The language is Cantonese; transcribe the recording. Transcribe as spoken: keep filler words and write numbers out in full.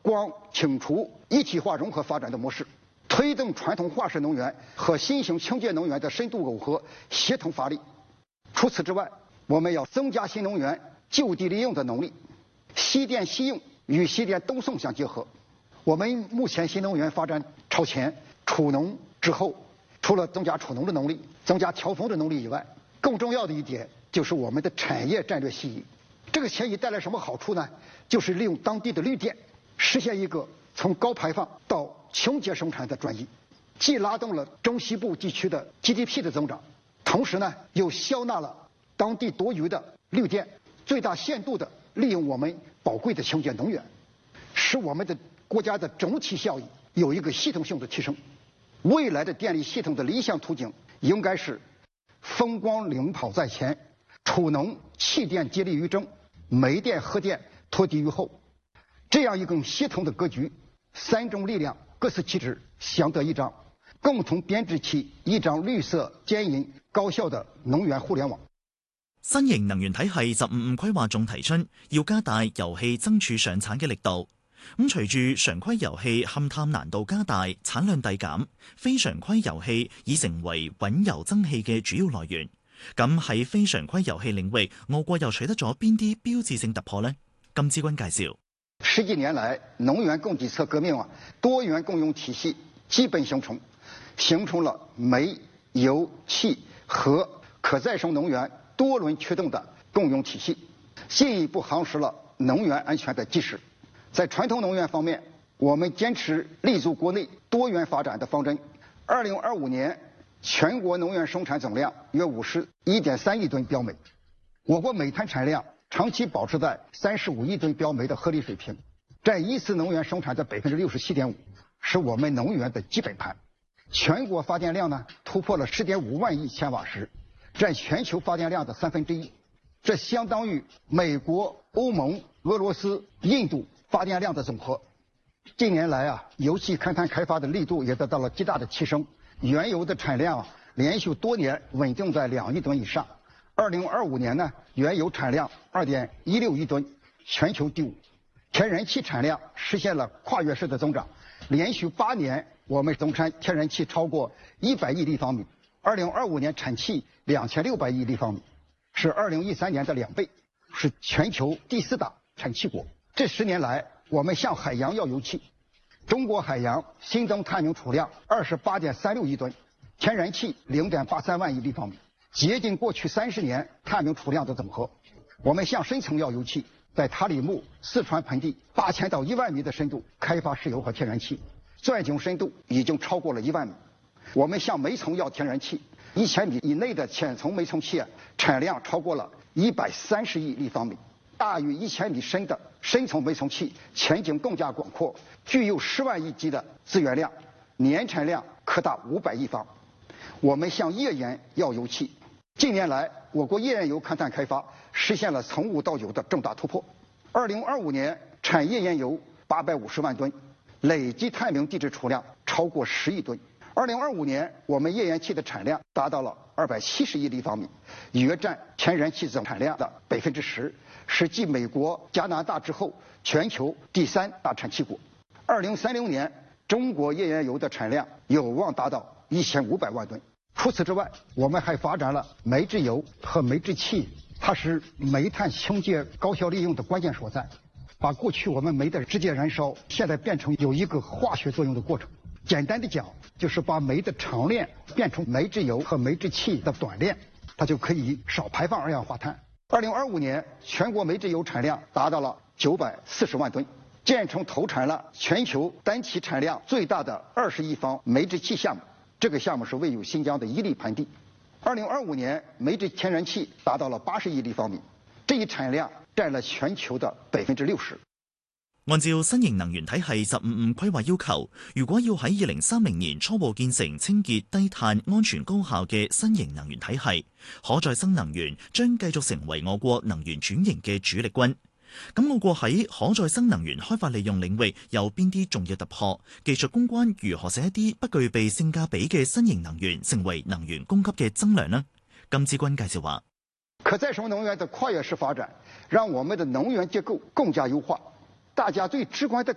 光、氢储一体化融合发展的模式，推动传统化石能源和新型清洁能源的深度耦合、协同发力。除此之外，我们要增加新能源就地利用的能力，西电西用与西电东送相结合。我们目前新能源发展超前，储能之后，除了增加储能的能力、增加调峰的能力以外，更重要的一点就是我们的产业战略协议。这个协议带来什么好处呢？就是利用当地的绿电，实现一个从高排放到清洁生产的转移，既拉动了中西部地区的 G D P 的增长，同时呢又消纳了当地多余的绿电，最大限度的利用我们宝贵的清洁能源，使我们的国家的整体效益有一个系统性的提升。未来的电力系统的理想途径应该是风光领跑在前，储能气电接力于正，煤电核电拖地于后，这样一个协同的格局，三种力量各司其职，相得益彰，共同编织起一张綠色、堅韌、高效的能源互聯網。 新型能源體系十五五規劃仲提出要加大油氣增儲上產嘅力度。咁隨住常規油氣勘探難度加大、產量遞減，非常規油氣已成為穩油增氣嘅主要來源。咁喺非常規油氣領域，我國又取得咗邊啲標誌性突破呢？金之君介紹。 十幾年來，能源供給側革命啊，多元共用體系基本形成，形成了煤、油、氣、核可再生能源多輪驅動的共用體系，進一步夯實了能源安全的基石。在傳統能源方面，我們堅持立足國內多元發展的方針。二零二五年，全國能源生產總量約五十一點三億噸標煤，我國煤炭產量長期保持在三十五億噸標煤的合理水平，佔一次能源生產的百分之六十七點五，是我們能源的基本盤。全國發電量呢突破了十點五萬億千瓦時，佔全球發電量的三分之一，這相當於美國、歐盟、俄羅斯、印度發電量的總和。近年來啊，油氣勘探開發的力度也得到了極大的提升，原油的產量連續多年穩定在兩億噸以上。二零二五年呢，原油產量二點一六億噸，全球第五。天然氣產量實現了跨越式的增長，連續八年我們總產天然氣超過一百億立方米。二零二五年產氣兩千六百億立方米，是二零一三年的兩倍，是全球第四大產氣國。這十年來，我們向海洋要油氣，中國海洋新增探明儲量二十八點三六億噸，天然氣零點八三萬億立方米，接近過去三十年探明儲量的總和。我們向深層要油氣，在塔里木、四川盆地八千到一萬米的深度開發石油和天然氣，鑽井深度已經超過了一萬米。我們向煤層要天然氣，一千米以內的淺層煤層氣產量超過了一百三十億立方米。大於一千米深的深層煤層氣前景更加廣闊，具有十萬億級的資源量，年產量可達五百億方。我們向頁岩要油氣，近年來我國頁岩油勘探開發實現了從無到有的重大突破。二零二五年產頁岩油八百五十萬噸，累計探明地質儲量超過十億噸。二零二五年我們頁岩氣的產量達到了二百七十億立方米，約佔天然氣總產量的百分之十，是繼美國、加拿大之後全球第三大產氣國。二零三零年，中國頁岩油的產量有望達到一千五百萬噸。除此之外，我們還發展了煤制油和煤制氣，它是煤炭清潔高效利用的關鍵所在，把過去我們煤的直接燃燒，現在變成有一個化學作用的過程。簡單的講，就是把煤的長鏈變成煤制油和煤制氣的短鏈，它就可以少排放二氧化碳。二零二五年，全國煤制油產量達到了九百四十萬噸，建成投產了全球單體產量最大的二十億方煤制氣項目。這個項目是位於新疆的伊犁盆地。二零二五年，煤制天然氣達到了八十億立方米，這一產量佔了全球的百分之六十。 按照新型能源體系十五五規劃要求，如果要喺二零三零年初步建成清潔、低碳、安全、高效嘅新型能源體系，可再生能源將繼續成為我國能源轉型嘅主力軍。咁我國喺可再生能源開發利用領域有邊啲重要突破？技術攻關如何使一啲不具備性價比嘅新型能源成為能源供給嘅增量呢？金之君介紹話： 可再生能源的跨越式發展，讓我們的能源結構更加優化。大家最直觀的